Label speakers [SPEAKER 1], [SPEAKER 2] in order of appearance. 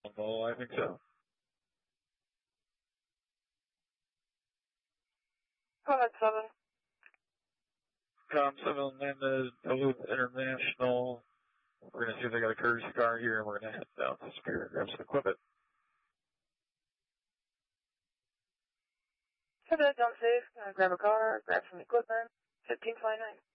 [SPEAKER 1] Oh, I think so.
[SPEAKER 2] Go ahead, 7.
[SPEAKER 1] Com 7 landed Duluth International. We're going to see if they got a courtesy car here, and we're going to head down to Superior and grab some equipment.
[SPEAKER 2] Head down safe, grab a car, grab some equipment, 1529.